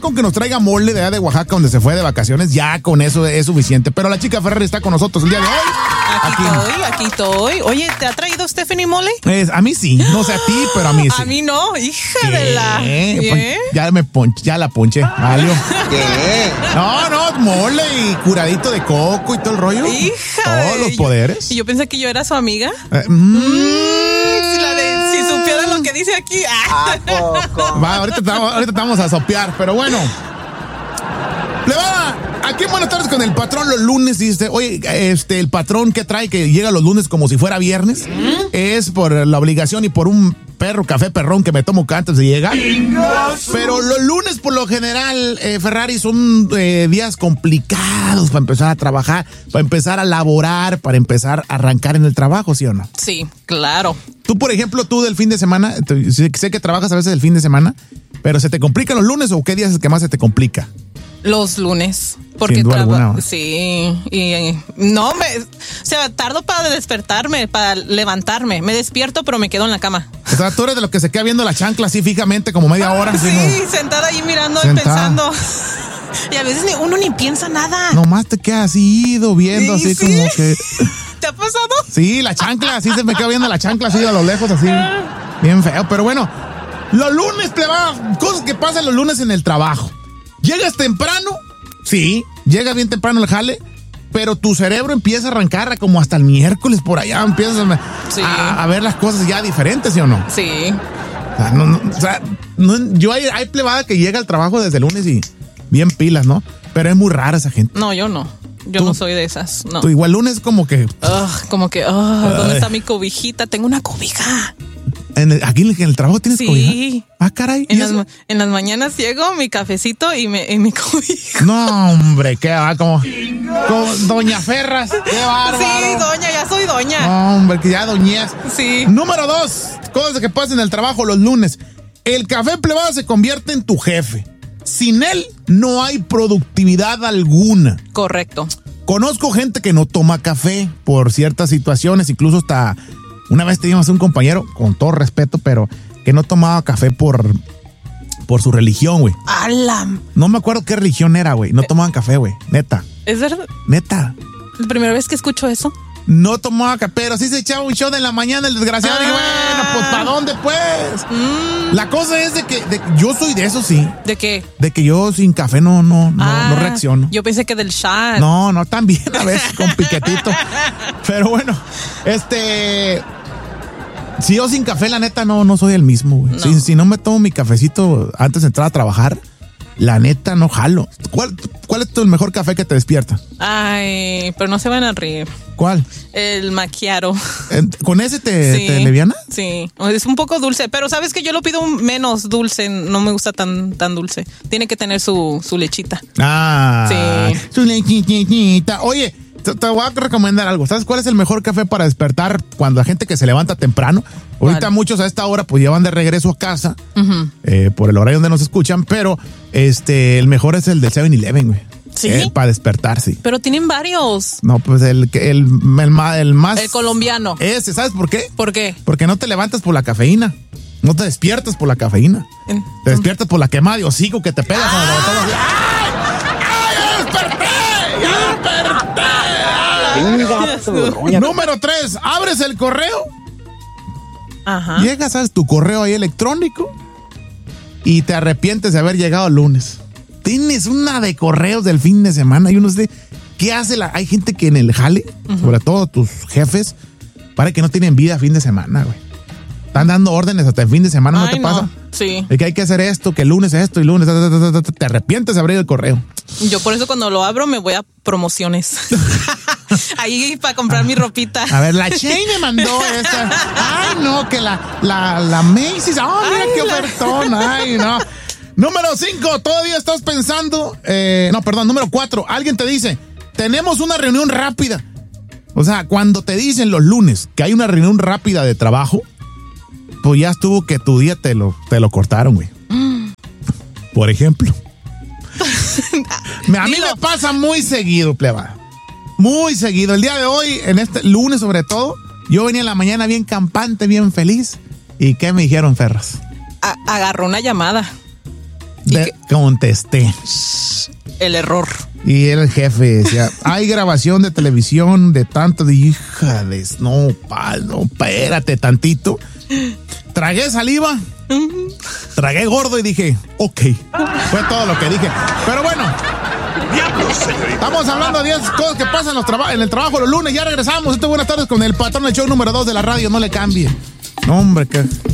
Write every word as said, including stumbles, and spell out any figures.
con que nos traiga mole de allá de Oaxaca, donde se fue de vacaciones, ya con eso es suficiente. Pero la chica Ferrari está con nosotros el día de hoy. Aquí, aquí estoy, aquí estoy. Oye, ¿te ha traído Stephanie mole? Es, a mí sí, no sé a ti, pero a mí sí. A mí no, hija ¿Qué? de la... ¿Qué? Ya me ponche, ya la ponché. ¿Algo? ¿Qué? No, no, mole y curadito de coco y todo el rollo. Hija. Todos los poderes. Y yo pensé que yo era su amiga. Eh, mm. Mm, si, la de, si supiera lo que dice aquí. Ah. ¿A poco? Va, ahorita te, vamos, ahorita te vamos a sopear, pero bueno. Le va. Aquí en Buenas Tardes con el patrón los lunes dice, oye, este, el patrón que trae que llega los lunes como si fuera viernes, ¿Mm? Es por la obligación y por un perro, café perrón que me tomo antes de llegar. Pero los lunes por lo general, eh, Ferrari, son eh, días complicados para empezar a trabajar, para empezar a laborar, para empezar a arrancar en el trabajo, ¿sí o no? Sí, claro. Tú, por ejemplo, tú del fin de semana, te, sé, sé que trabajas a veces el fin de semana, pero ¿se te complican los lunes o qué días es que más se te complica? Los lunes. Porque trabajo. Sí. Y no, me, o sea, tardo para despertarme, para levantarme. Me despierto, pero me quedo en la cama. O sea, tú eres de los que se queda viendo la chancla así fijamente como media hora. Sí, como, sentada ahí mirando sentada. y pensando. Y a veces uno ni piensa nada. Nomás te quedas así ido viendo, sí, así sí. como que. ¿Te ha pasado? Sí, la chancla, así se me queda viendo la chancla así a lo lejos, así. Bien feo, pero bueno. Los lunes, pleba, cosas que pasan los lunes en el trabajo. Llegas temprano. Sí, llega bien temprano el jale, pero tu cerebro empieza a arrancar como hasta el miércoles por allá, empiezas a, sí. a, a ver las cosas ya diferentes, ¿sí o no? Sí. O sea, no, no, o sea no, yo hay, hay plebada que llega al trabajo desde el lunes y bien pilas, ¿no? Pero es muy rara esa gente. No, yo no. Yo ¿Tú? no soy de esas, no. Tú igual lunes como que... Uh, como que, uh, ¿dónde está mi cobijita? Tengo una cobija. En el, ¿Aquí en el trabajo tienes sí. cobija? Ah, caray. En las, en las mañanas llego, mi cafecito y, me, y mi cobija. No, hombre, qué va, como, como Doña Ferras. Qué bárbaro. Sí, doña, ya soy doña. No, hombre, que ya doñez. Sí. Número dos, cosas que pasan en el trabajo los lunes. El café plebada se convierte en tu jefe. Sin él no hay productividad alguna. Correcto. Conozco gente que no toma café por ciertas situaciones, incluso hasta una vez teníamos un compañero, con todo respeto, pero que no tomaba café por, por su religión, güey. ¡Alam! No me acuerdo qué religión era, güey. No tomaban café, güey. Neta. ¿Es verdad? Neta. ¿La primera vez que escucho eso? No tomaba café, pero sí se echaba un shot en la mañana, el desgraciado. Ah. Dije, bueno, pues, ¿para dónde, pues? Mm. La cosa es de que de, yo soy de eso, sí. ¿De qué? De que yo sin café no, no, no, ah, no reacciono. Yo pensé que del shot. No, no, también a veces con piquetito. Pero bueno, este... Si yo sin café, la neta, no, no soy el mismo, güey. No. Si, si no me tomo mi cafecito antes de entrar a trabajar, la neta, no jalo. ¿Cuál, cuál es tu, el mejor café que te despierta? Ay, pero no se van a reír. ¿Cuál? El macchiato. ¿Con ese te, sí, te leviana? Sí, es un poco dulce, pero sabes que yo lo pido menos dulce, no me gusta tan, tan dulce. Tiene que tener su, su lechita. Ah, sí. Su lechita. Oye, te, te voy a recomendar algo. ¿Sabes cuál es el mejor café para despertar cuando la gente que se levanta temprano? Ahorita ¿cuál? Muchos a esta hora pues llevan de regreso a casa uh-huh. eh, por el horario donde nos escuchan, pero este el mejor es el del seven eleven, güey. ¿Sí? Eh, para despertar, sí. Pero tienen varios. No, pues el, el, el, el más... El colombiano. Ese, ¿sabes por qué? ¿Por qué? Porque no te levantas por la cafeína. No te despiertas por la cafeína. En, te despiertas por la quemada de hocico que te pegas. ¡Ay! ¡Ay, ya desperté! ¡Ya desperté! Número tres, abres el correo. Ajá. Llegas, sabes, tu correo ahí electrónico y te arrepientes de haber llegado el lunes. Tienes una de correos del fin de semana y uno de ¿qué hace la? Hay gente que en el jale, uh-huh. sobre todo tus jefes, parece que no tienen vida fin de semana, güey. Están dando órdenes hasta el fin de semana, ¿no Ay, te pasa? No. Sí. De que hay que hacer esto, que el lunes esto y lunes ta, ta, ta, ta, te arrepientes de abrir el correo. Yo por eso cuando lo abro me voy a promociones. Ahí para comprar mi ropita. A ver, la Shane me mandó esta. Ay, no, que la, la, la Macy's. Oh, mira ay, qué ofertón. Ay, no. Número cinco, todavía estás pensando. Eh, no, perdón, número cuatro. Alguien te dice, tenemos una reunión rápida. O sea, cuando te dicen los lunes que hay una reunión rápida de trabajo, pues ya estuvo que tu día te lo, te lo cortaron, güey. Mm. Por ejemplo. A mí Dilo. me pasa muy seguido, pleba. Muy seguido. El día de hoy, en este lunes sobre todo, yo venía en la mañana bien campante, bien feliz. ¿Y qué me dijeron, Ferras? A- agarró una llamada. De, contesté. El error. Y era el jefe, decía, hay grabación de televisión de tanto de hija de... No, pal, no, espérate tantito. Tragué saliva, tragué gordo y dije, ok. Fue todo lo que dije. Pero bueno, estamos hablando de diez cosas que pasan en, los traba- en el trabajo los lunes. Ya regresamos. Esto, buenas tardes con el patrón del show número dos de la radio. No le cambie. No, hombre, que...